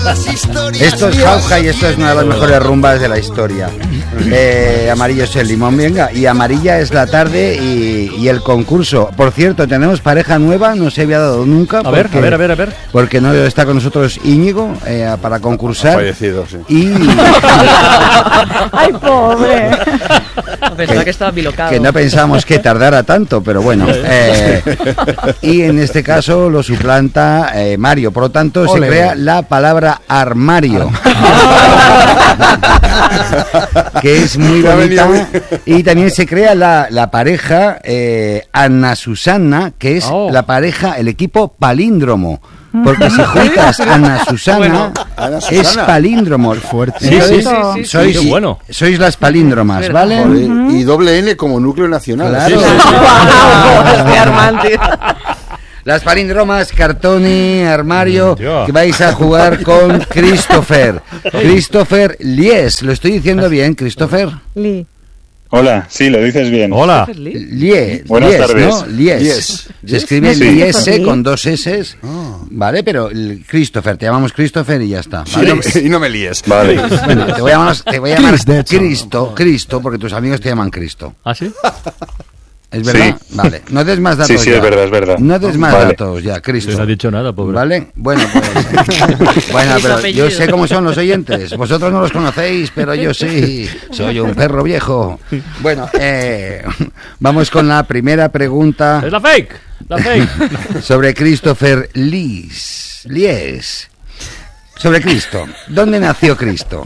Esto es jauja y esto es una de las mejores rumbas de la historia. Amarillo es el limón, venga. Y amarilla es la tarde y el concurso. Por cierto, tenemos pareja nueva, no se había dado nunca. A ver. Porque no está con nosotros Íñigo para concursar. Fallecido, sí. Y... ¡Ay, pobre! Pensaba que estaba bilocado. Que no pensábamos que tardara tanto, pero bueno. Y en este caso lo suplanta Mario. Por lo tanto, se crea la palabra armario. Que es muy bonita. Y también se crea la pareja Ana Susana, que es la pareja, el equipo palíndromo. Porque si juntas Ana Susana, es palíndromo. Fuerte. Sí. Sois las palíndromas, ¿vale? Joder, y doble N como núcleo nacional. Claro. Armante. Las palíndromas, Cartoni, Armario, que vais a jugar con Christopher Lies. ¿Lo estoy diciendo bien, Christopher? Lee. Hola, sí, lo dices bien. Hola. Lies. Buenas tardes. ¿No? Lies. Se escribe Lies con dos S. Vale, pero Christopher, te llamamos Christopher y ya está. ¿Vale? Y no me líes. Vale. Bueno, te voy a llamar Cristo, porque tus amigos te llaman Cristo. ¿Ah, sí? ¿Es verdad? Sí. Vale. No des más datos. Sí, ya. es verdad. No des más datos ya, Cristo. No ha dicho nada, pobre. ¿Vale? Bueno, pues... bueno, pero yo sé cómo son los oyentes. Vosotros no los conocéis, pero yo sí. Soy un perro viejo. Bueno, vamos con la primera pregunta. ¡Es la fake! Sobre Christopher Lies. Sobre Cristo. ¿Dónde nació Cristo?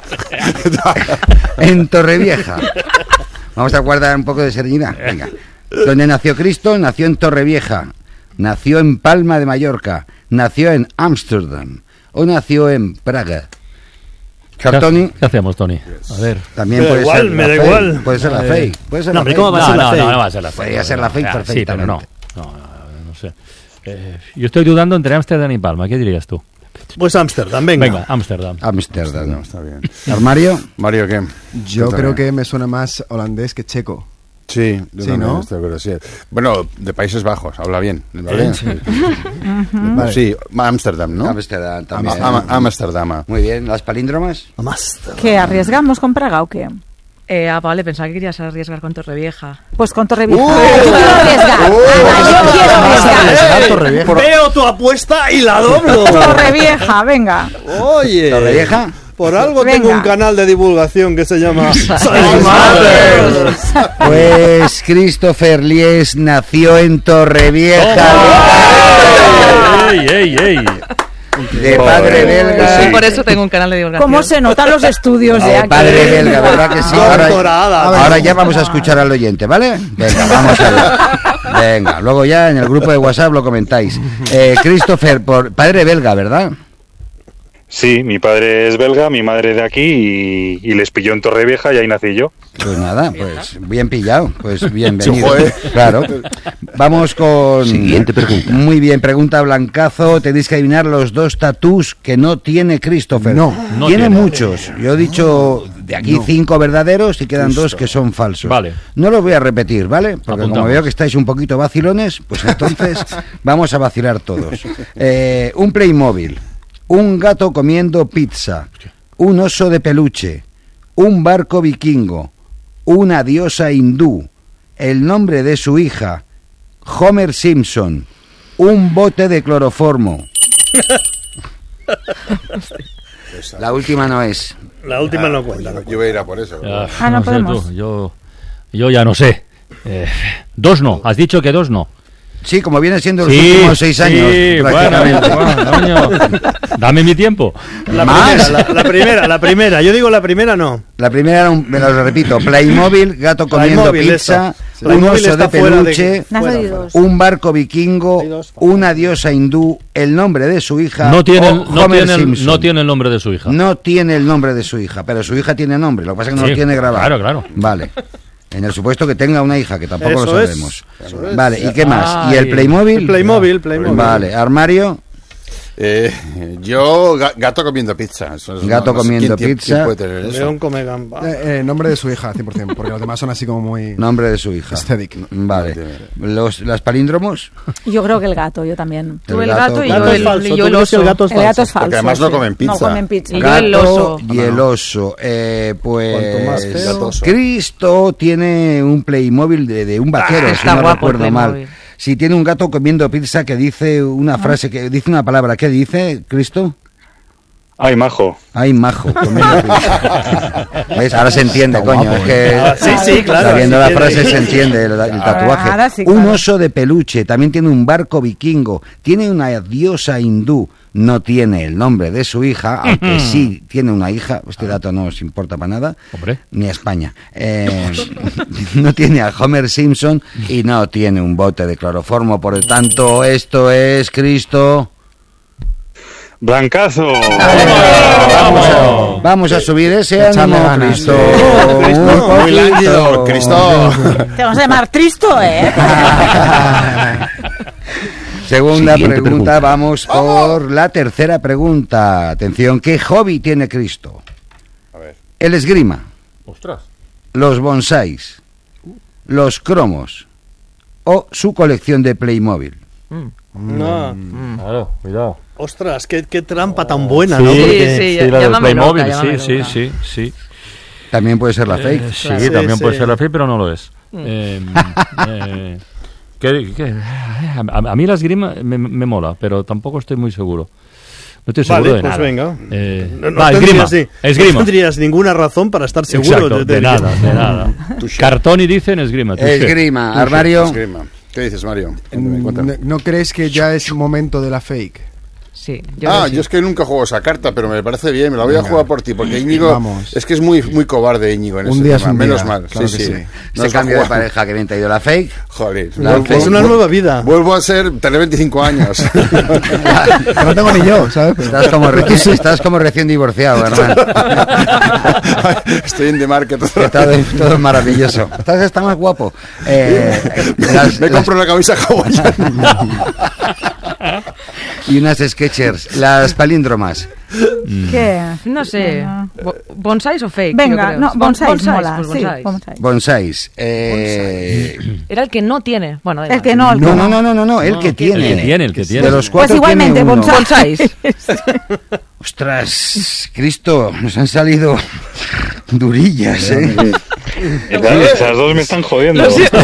En Torrevieja. Vamos a guardar un poco de serenidad. Venga. ¿Dónde nació Cristo? Nació en Torrevieja. Nació en Palma de Mallorca. Nació en Ámsterdam. O nació en Praga. Cartoni. ¿Qué hacemos, Tony? A ver. También puede ser la fake. Igual. Puede ser la fake. Puede ser no, la fake. ¿cómo va a ser la fake? No va a ser la fake. Podría ser la fake perfectamente. Sí, pero no sé. Yo estoy dudando entre Ámsterdam y Palma. ¿Qué dirías tú? Pues Ámsterdam, venga. Ámsterdam. Está bien. ¿Armario? Mario, ¿qué? Yo creo que me suena más holandés que checo. Sí, ¿no? Sí. Bueno, de Países Bajos, habla bien. ¿Vale? Sí. Vale. Sí, Ámsterdam, ¿no? Ámsterdam también. Ámsterdam. Muy bien. ¿Las palíndromas? ¿Qué, arriesgamos con Praga o qué? Vale, pensaba que querías arriesgar con Torrevieja. Pues con Torrevieja. Yo quiero arriesgar. Yo quiero arriesgar. Veo tu apuesta y la doblo. Torrevieja, venga. Oye. ¿Torrevieja? Por algo tengo un canal de divulgación que se llama Pues Christopher Lies nació en Torrevieja. ¡Ey! De padre belga. Sí, por eso tengo un canal de divulgación. ¿Cómo se notan los estudios de aquí? Padre belga, ¿verdad que sí? Ahora ya vamos a escuchar al oyente, ¿vale? Venga, vamos a ver. Venga, luego ya en el grupo de WhatsApp lo comentáis. Christopher, por padre belga, ¿verdad? Sí, mi padre es belga, mi madre de aquí y les pilló en Torrevieja y ahí nací yo. Pues nada, pues bien pillado, pues bienvenido. Claro. Vamos con... Siguiente pregunta. Muy bien, pregunta Blancazo. Tenéis que adivinar los dos tatús que no tiene Christopher. No tiene muchos. Yo he dicho de aquí 5 verdaderos y quedan 2 que son falsos. Vale. No los voy a repetir, ¿vale? Porque Apuntamos. como veo que estáis un poquito vacilones, pues entonces vamos a vacilar todos. Un Playmobil. Un gato comiendo pizza, un oso de peluche, un barco vikingo, una diosa hindú, el nombre de su hija, Homer Simpson, un bote de cloroformo. La última no es. La última no cuenta. Yo voy a ir a por eso. No sé podemos. tú, yo ya no sé. 2 no. Has dicho que 2 no. Sí, como viene siendo los últimos 6 años. Prácticamente. Bueno, dame mi tiempo. La primera. Yo digo la primera no. La primera era me lo repito, Playmobil, gato comiendo pizza, un oso de peluche, un barco vikingo, una diosa hindú, el nombre de su hija. No tiene el nombre de su hija. No tiene el nombre de su hija, pero su hija tiene nombre, lo que pasa es que no lo tiene grabado. Claro. Vale. En el supuesto que tenga una hija, que tampoco eso lo sabemos. Vale, ¿y qué más? ¿Y el Playmobil? Playmobil. Vale, ¿armario? Yo, gato comiendo pizza. Gato comiendo pizza. ¿Quién puede tener eso? León come gamba. Nombre de su hija, 100%, porque los demás son así como muy... Nombre de su hija. Aesthetic. Vale. ¿Las palíndromos? Yo creo que el gato, yo también. Tú el gato y Gato yo es falso, el tú crees que oso. el gato es El gato es falso. falso. Porque además no sí. comen pizza. No comen pizza. Y yo el oso. Y el oso. Cuanto más Pues feo. Gatoso. Cristo tiene un Playmobil de un vaquero, si está no guapo el recuerdo mal. Playmobil. Si tiene un gato comiendo pizza que dice una frase, que dice una palabra. ¿Qué dice, Cristo? Ay, majo. Ay, majo, comiendo pizza. ¿Ves? Ahora se entiende, coño. Es que Sí, claro. viendo sí la tiene. frase se entiende el tatuaje. ahora sí, Un claro. oso de peluche, también tiene un barco vikingo, tiene una diosa hindú, no tiene el nombre de su hija, aunque sí tiene una hija, este dato no os importa para nada, Hombre. ni a España. No tiene a Homer Simpson y no tiene un bote de cloroformo, por lo tanto, esto es Cristo. Blancazo. Vamos a subir ese Echarle ánimo, ganas. Cristo. Cristo, Un Muy poquito. lánguido, Cristo. Te vamos a llamar Tristo, ¿eh? Segunda Siguiente pregunta, vamos por la tercera pregunta. Atención, ¿qué hobby tiene Cristo? A ver. El esgrima, Ostras. los bonsáis, los cromos o su colección de Playmobil. No. Claro, cuidado. Ostras, qué trampa tan buena, Sí, ¿no? Sí, Porque- sí, la del llámame Playmobil, loca, llámame sí, loca. sí. También puede ser la fake. Sí, Claro. también Sí, puede sí. ser la fake, pero no lo es. A mí la esgrima me mola, pero tampoco estoy muy seguro. No estoy seguro Vale, de pues nada. venga. Va, esgrima. tendrías, Esgrima. no tendrías ninguna razón para estar seguro Exacto, de nada, de nada. Cartoni dice en esgrima. touché. Esgrima, armario. Esgrima. ¿Qué dices, Mario? Cuéntame. ¿No crees que ya es momento de la fake? Sí, yo creo que sí. Yo es que nunca juego esa carta, pero me parece bien, me la voy a jugar por ti, porque Íñigo Vamos. es que es muy cobarde Íñigo en Un ese día es tema, un menos día, mal. claro sí, que sí. sí. No Ese os va a cambio de jugar. pareja que bien te ha ido la fake. Joder. Es una nueva vida. Vuelvo a ser, tener 25 años. Que no tengo ni yo, ¿sabes? Estás como recién divorciado, hermano. Estoy en The Market. Todo es maravilloso. Está más guapo. Me compro una camisa hawaiana. Y unas Skechers, las palíndromas. ¿Qué? No sé. ¿Bonsáis o fake? Venga, Yo creo. no, bonsáis mola. Pues Sí, bonsáis. bonsáis. Bonsáis. Era el que no tiene. Bueno, El que no, el que No, no. no, el que tiene. El que tiene. De los Pues cuatro igualmente, tiene uno. bonsáis. Ostras, Cristo, nos han salido durillas, ¿eh? Esas dos me están jodiendo.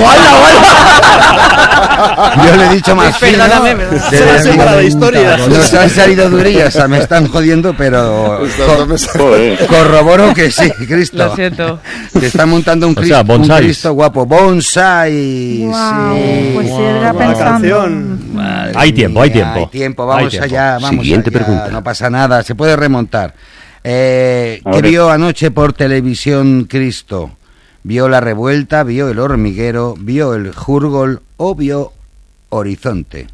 Yo le he dicho más fino. Perdóname, perdóname. Se va a separar la historia. Nos han salido durillas, o sea, me están jodiendo, pero Joder. corroboro que sí, Cristo. Lo siento. Te está montando un O Cristo, sea, un bonsáis. Cristo guapo. Bonsai. Guau, Sí. pues sí, era La pensando. canción. Madre Hay tiempo, mía, hay tiempo. Hay tiempo, vamos Hay tiempo. allá, vamos Siguiente allá, pregunta. no pasa nada, se puede remontar. ¿Qué Ahora. vio anoche por televisión Cristo? ¿Vio La Revuelta, vio El Hormiguero, vio El Jurgol o vio Horizonte?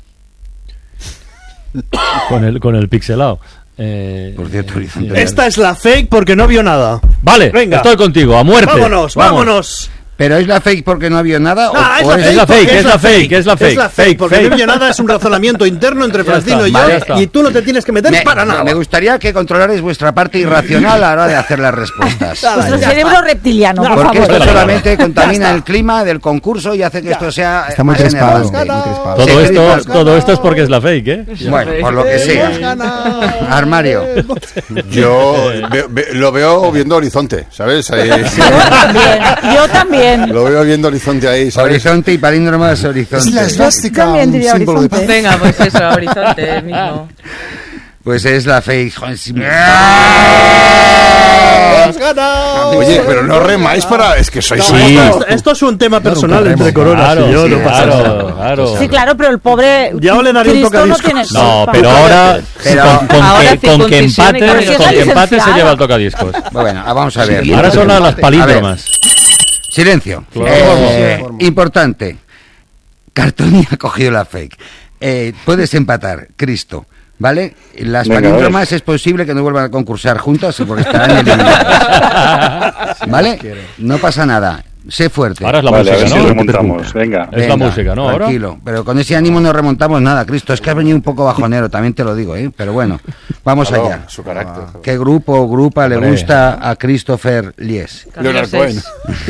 Con el pixelado. Por cierto, Horizonte. Esta es la fake porque no vio nada. Vale, Venga. estoy contigo, a muerte. Vámonos, Vamos. vámonos. ¿Pero es la fake porque no vio nada? Ah, o es la fake, porque es la fake, es la fake. Es la fake, Fake, porque fake. no vio nada, es un razonamiento interno entre Ya Francino está, y vale, ya yo, está. y tú no te tienes que meter para nada. Me gustaría que controlarais vuestra parte irracional a la hora de hacer las respuestas. Vuestro cerebro reptiliano, por Porque favor. esto solamente contamina el clima del concurso y hace que esto sea Está muy más crispado. enervante. Muy crispado. Todo esto es porque es la fake, ¿eh? Bueno, por lo que sea. Armario. Yo lo veo viendo Horizonte, ¿sabes? Ahí, Yo también. lo veo viendo Horizonte ahí, ¿sabes? Horizonte y palíndromas horizonte. Es la esvástica, También un diría símbolo de paz. horizonte. Venga, pues eso, horizonte mismo. Pues es la fake. Joder, sí. ¡Has ganado! Oye, pero no remáis para... Es que sois... Sí. Esto es un tema personal entre Coronas y yo, sí, no pasa nada. claro. Sí, claro, pero el pobre Ya le daría un Cristo no tocadiscos. tiene No, culpa. pero ahora Pero ahora con que circuncisión y empate, corrección. con que empate se Licenciada. lleva el tocadiscos. Bueno, vamos a ver. Siguiente Ahora son las A palíndromas. ver, silencio. Claro. Importante. Cartoni ha cogido la fake. Puedes empatar, Cristo. ¿Vale? Las Venga, palíndromas es posible que no vuelvan a concursar juntas porque estarán eliminadas. ¿Vale? No pasa nada. sé fuerte. Ahora es la Vale, a ver música, si ¿no? remontamos. Venga. Es la música, ¿no? Ahora. Tranquilo, pero con ese ánimo no remontamos nada, Cristo. Es que has venido un poco bajonero, también te lo digo, ¿eh? Pero bueno, vamos Claro, allá. su carácter. ¿Qué grupo o grupa le Hombre. gusta a Christopher Lies? Leonard Cohen.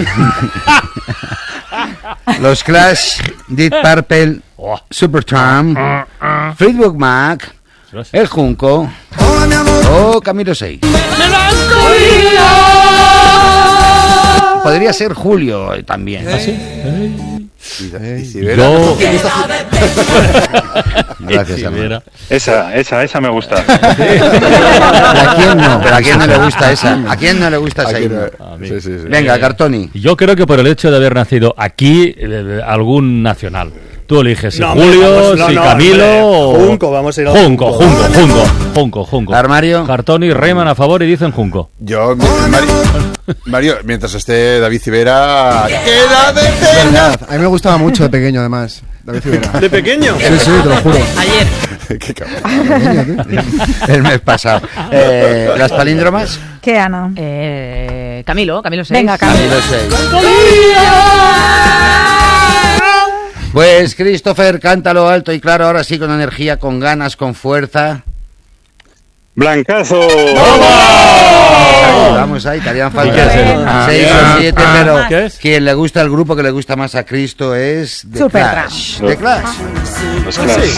Los Clash, Deep Purple, Supertramp, Fleetwood Mac, El Junco o Camilo 6. Podría ser Julio también. ¿Ah, sí? Y si vera- Yo... Gracias, Si hermano. viera. Esa me gusta. ¿A quién no? Pero ¿a quién no le gusta esa? ¿A quién no le gusta esa Aquí himno? no- A mí. Sí, sí, sí. Venga, Cartoni. Yo creo que por el hecho de haber nacido aquí, algún nacional. Tú eliges si No, Julio, vamos, no, si no, Camilo hombre. o... Junco, vamos a ir al Junco, Junco. Junco. Armario. Cartoni y Reyman a favor y dicen Junco. Yo, Mario, mientras esté David Civera, ¡queda de Es pena! verdad. A mí me gustaba mucho de pequeño, además. David Civera. ¿De pequeño? Sí, sí, te lo juro. Ayer. Qué cabrón. Pequeño, tío. El mes pasado. ¿Las palíndromas? ¿Qué, Ana? Camilo 6. Venga, Camilo. Camilo 6. Pues Christopher, cántalo alto y claro, ahora sí con energía, con ganas, con fuerza. Blancazo. Vamos ahí, te harían ¿Y falta qué es eso? 6 o 7, pero ¿Qué es? quien le gusta el grupo que le gusta más a Cristo es The Supertramp. Clash. The Clash. Los Clash.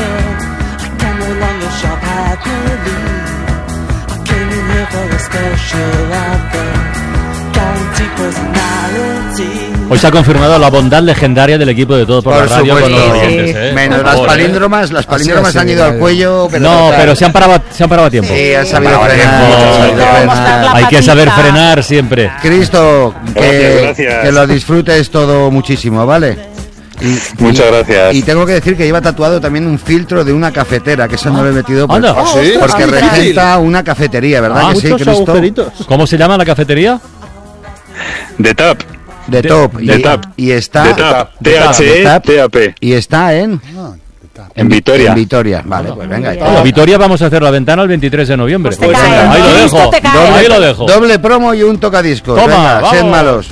Hoy se ha confirmado la bondad legendaria del equipo de Todo por la Radio con los supuesto. oyentes, ¿eh? Menos Por las favor, ¿eh? palíndromas, las palíndromas así, han ido al cuello, pero No, total. pero se han parado a tiempo. Sí, han sabido Parado a frenar, tiempo. han sabido frenar. La Hay que saber patita. frenar siempre. Cristo, Gracias. que lo disfrutes todo muchísimo, ¿vale? Muchas gracias. Y tengo que decir que lleva tatuado también un filtro de una cafetera, que eso no lo he metido porque, Anda. ¿Ah, sí? porque Anda. regenta una cafetería, ¿verdad Ah, que sí, Muchos Cristo? agujeritos. ¿Cómo se llama la cafetería? De Tap. De top. de tap. Y está... De Tap. de tap. T-H-E-T-A-P. Y está en... En Vitoria. En Vitoria, vale, pues venga. Bueno, Vitoria vamos a hacer la ventana el 23 de noviembre. Pues te cae. Ahí lo Cristo dejo. te cae. Ahí lo dejo. Doble promo y un tocadiscos. Toma, Venga, vamos. sed malos.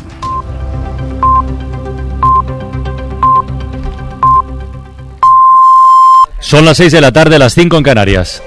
Son las 6 de la tarde, las 5 en Canarias.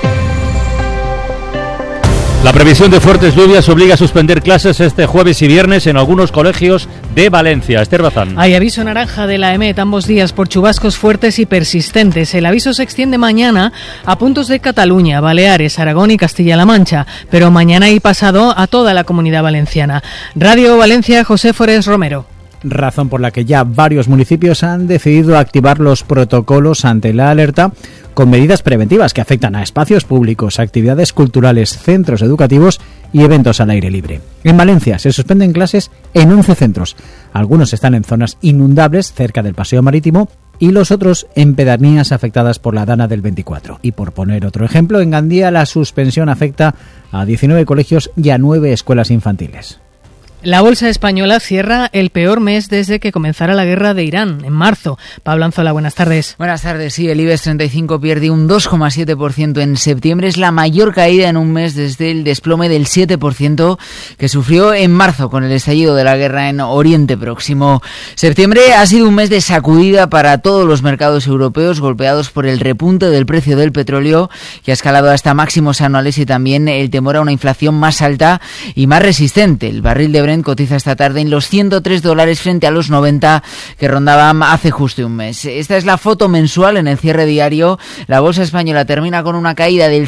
La previsión de fuertes lluvias obliga a suspender clases este jueves y viernes en algunos colegios de Valencia. Esther Bazán. Hay aviso naranja de la EMET ambos días por chubascos fuertes y persistentes. El aviso se extiende mañana a puntos de Cataluña, Baleares, Aragón y Castilla-La Mancha, pero mañana y pasado a toda la Comunidad Valenciana. Radio Valencia, José Forés Romero. Razón por la que ya varios municipios han decidido activar los protocolos ante la alerta con medidas preventivas que afectan a espacios públicos, actividades culturales, centros educativos y eventos al aire libre. En Valencia se suspenden clases en 11 centros. Algunos están en zonas inundables cerca del paseo marítimo y los otros en pedanías afectadas por la dana del 24. Y por poner otro ejemplo, en Gandía la suspensión afecta a 19 colegios y a 9 escuelas infantiles. La bolsa española cierra el peor mes desde que comenzara la guerra de Irán, en marzo. Pablo Anzola, buenas tardes. Buenas tardes. Sí, el IBEX 35 pierde un 2,7% en septiembre. Es la mayor caída en un mes desde el desplome del 7% que sufrió en marzo con el estallido de la guerra en Oriente Próximo. Septiembre ha sido un mes de sacudida para todos los mercados europeos, golpeados por el repunte del precio del petróleo, que ha escalado hasta máximos anuales, y también el temor a una inflación más alta y más resistente. El barril de Brent cotiza esta tarde en los $103 frente a los 90 que rondaban hace justo un mes. Esta es la foto mensual en el cierre diario. La bolsa española termina con una caída del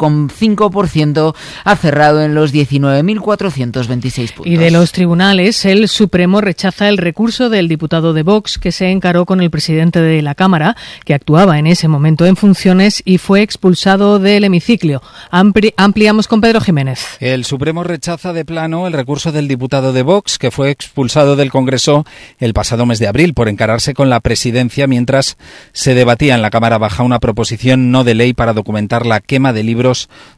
0,5%, ha cerrado en los 19.426 puntos. Y de los tribunales, el Supremo rechaza el recurso del diputado de Vox que se encaró con el presidente de la Cámara, que actuaba en ese momento en funciones y fue expulsado del hemiciclo. Ampliamos con Pedro Jiménez. El Supremo rechaza de plano el recurso del diputado de Vox, que fue expulsado del Congreso el pasado mes de abril por encararse con la presidencia mientras se debatía en la Cámara Baja una proposición no de ley para documentar la quema de libros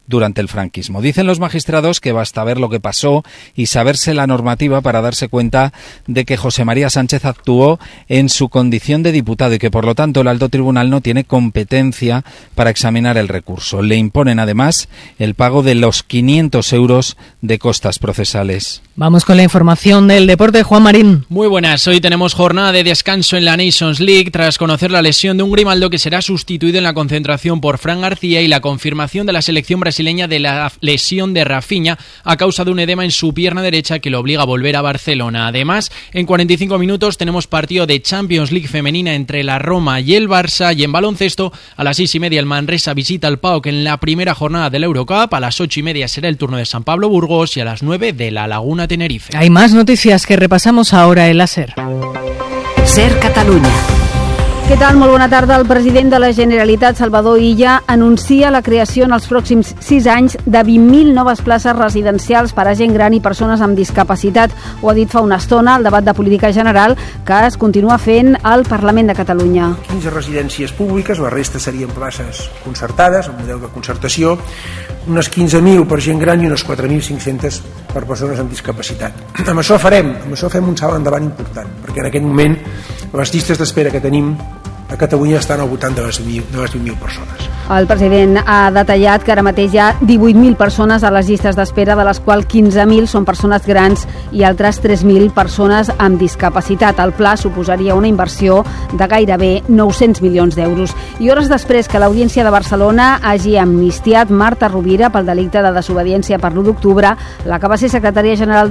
durante el franquismo. Dicen los magistrados que basta ver lo que pasó y saberse la normativa para darse cuenta de que José María Sánchez actuó en su condición de diputado y que por lo tanto el alto tribunal no tiene competencia para examinar el recurso. Le imponen además el pago de los 500 euros de costas procesales. Vamos con la información del deporte, Juan Marín. Muy buenas, hoy tenemos jornada de descanso en la Nations League tras conocer la lesión de un Grimaldo que será sustituido en la concentración por Fran García y la confirmación de la selección brasileña de la lesión de Rafinha a causa de un edema en su pierna derecha que lo obliga a volver a Barcelona. Además, en 45 minutos tenemos partido de Champions League femenina entre la Roma y el Barça, y en baloncesto a las 6:30 el Manresa visita al PAOK en la primera jornada de la Eurocup, a las 8:30 será el turno de San Pablo Burgos y a las 9 de La Laguna Tenerife. Hay más noticias que repasamos ahora en la SER. SER Catalunya. Què tal? Molt bona tarda. El president de la Generalitat, Salvador Illa, anuncia la creació en els pròxims 6 anys de 20.000 noves places residencials per a gent gran i persones amb discapacitat. Ho ha dit fa una estona al debat de política general que es continua fent al Parlament de Catalunya. 15 residències públiques, la resta serien places concertades, el model de concertació, unes 15.000 per gent gran i unes 4.500 per persones amb discapacitat. Amb això fem un salt endavant important, perquè en aquest moment les llistes d'espera que tenim a Catalunya estan al voltant de les 20.000 persones. El president ha detallat que ara mateix hi ha 18.000 persones a les llistes d'espera, de les quals 15.000 són persones grans i altres 3.000 persones amb discapacitat. El pla suposaria una inversió de gairebé 900 milions d'euros. I hores després que l'Audiència de Barcelona hagi amnistiat Marta Rovira pel delicte de desobediència per l'1 d'octubre, la que va ser secretària general